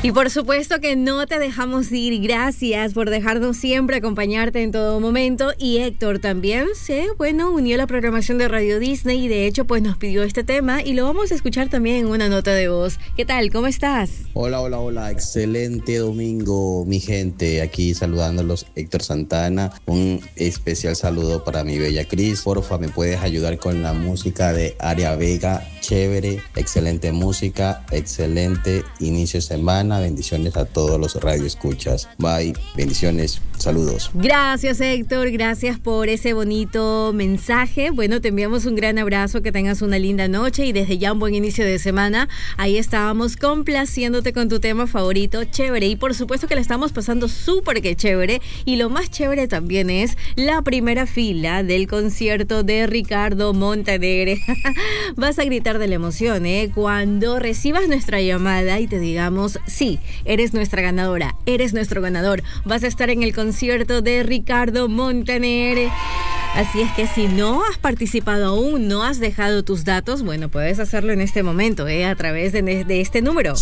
Y por supuesto que no te dejamos ir. Gracias por dejarnos siempre acompañarte en todo momento. Y Héctor también unió la programación de Radio Disney y de hecho pues nos pidió este tema y lo vamos a escuchar también en una nota de voz. ¿Qué tal? ¿Cómo estás? Hola. Excelente domingo, mi gente. Aquí saludándolos, Héctor Santana. Un especial saludo para mi bella Cris. Porfa, ¿me puedes ayudar con la música de Aria Vega? Chévere, excelente música, excelente inicio de semana. Bendiciones a todos los radioescuchas. Bye, bendiciones, saludos. Gracias, Héctor, gracias por ese bonito mensaje. Bueno, te enviamos un gran abrazo, que tengas una linda noche y desde ya un buen inicio de semana. Ahí estábamos complaciéndote con tu tema favorito, chévere, y por supuesto que la estamos pasando súper que chévere, y lo más chévere también es la primera fila del concierto de Ricardo Montaner. Vas a gritar de la emoción, cuando recibas nuestra llamada y te digamos, sí, eres nuestra ganadora, eres nuestro ganador, vas a estar en el concierto de Ricardo Montaner. Así es que si no has participado aún, no has dejado tus datos, bueno, puedes hacerlo en este momento, a través de este número.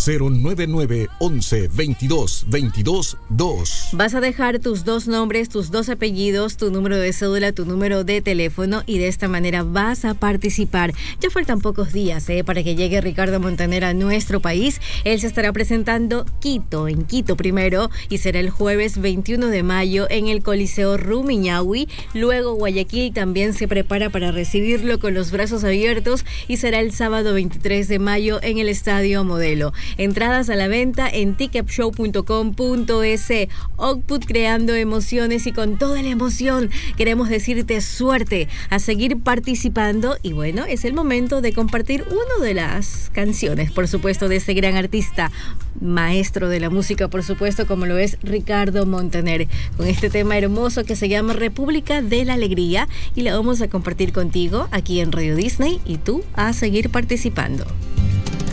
099 11 22 22 2. Vas a dejar tus dos nombres, tus dos apellidos, tu número de cédula, tu número de teléfono y de esta manera vas a participar. Ya faltan pocos días, para que llegue Ricardo Montaner a nuestro país. Él se estará presentando en Quito primero, y será el jueves 21 de mayo en el Coliseo Rumiñahui. Luego Guayaquil también se prepara para recibirlo con los brazos abiertos y será el sábado 23 de mayo en el Estadio Modelo. Entradas a la venta en ticketshow.com.es. Output, creando emociones, y con toda la emoción queremos decirte suerte a seguir participando. Y bueno, es el momento de compartir una de las canciones, por supuesto, de ese gran artista, maestro de la música, por supuesto, como lo es Ricardo Montaner, con este tema hermoso que se llama República de la Alegría, y la vamos a compartir contigo aquí en Radio Disney, y tú a seguir participando.